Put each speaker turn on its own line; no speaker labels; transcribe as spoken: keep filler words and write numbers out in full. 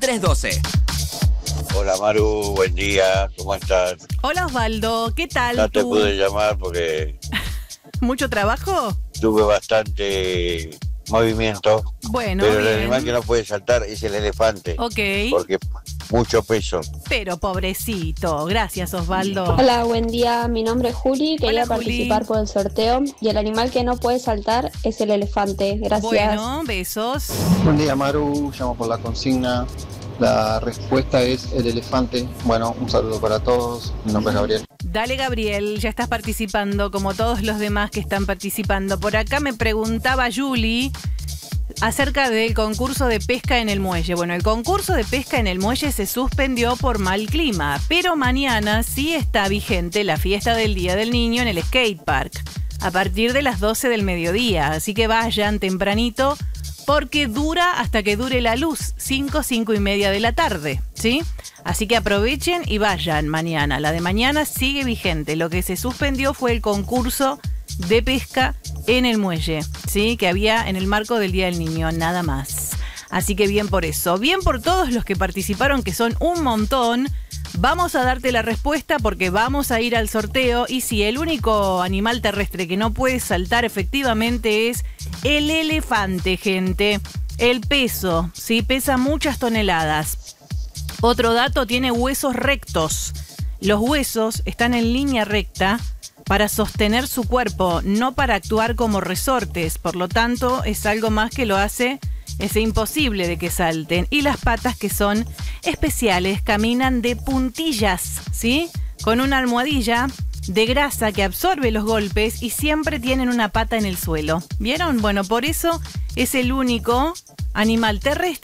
veintitrés doce.
Hola Maru, buen día, ¿cómo estás?
Hola Osvaldo, ¿qué tal?
No te
tú?
pude llamar porque
¿Mucho trabajo?
tuve bastante movimiento,
Bueno,
pero el
bien.
animal que no puede saltar es el elefante,
Ok,
porque mucho peso.
pero pobrecito. Gracias, Osvaldo.
Hola, buen día. Mi nombre es Juli. Quería
Hola, Juli.
participar por el sorteo. Y el animal que no puede saltar es el elefante. Gracias.
Bueno, besos.
Buen día, Maru. Llamo por la consigna. La respuesta es el elefante. Bueno, un saludo para todos. Mi nombre es Gabriel.
Dale, Gabriel, ya estás participando como todos los demás que están participando. Por acá me preguntaba Juli acerca del concurso de pesca en el muelle. Bueno, el concurso de pesca en el muelle se suspendió por mal clima, pero mañana sí está vigente la fiesta del Día del Niño en el skate park, a partir de las doce del mediodía. Así que vayan tempranito, porque dura hasta que dure la luz, cinco, cinco y media de la tarde, ¿sí? Así que aprovechen y vayan mañana. La de mañana sigue vigente. Lo que se suspendió fue el concurso de pesca en el muelle, ¿sí? Que había en el marco del Día del Niño, nada más. Así que bien por eso. Bien por todos los que participaron, que son un montón. Vamos a darte la respuesta porque vamos a ir al sorteo. Y si el único animal terrestre que no puede saltar efectivamente es el elefante, gente. El peso, ¿sí? Pesa muchas toneladas. Otro dato, tiene huesos rectos. Los huesos están en línea recta para sostener su cuerpo, no para actuar como resortes. Por lo tanto, es algo más que lo hace es imposible de que salten. Y las patas, que son especiales, caminan de puntillas, ¿sí? Con una almohadilla de grasa que absorbe los golpes y siempre tienen una pata en el suelo. ¿Vieron? Bueno, por eso es el único animal terrestre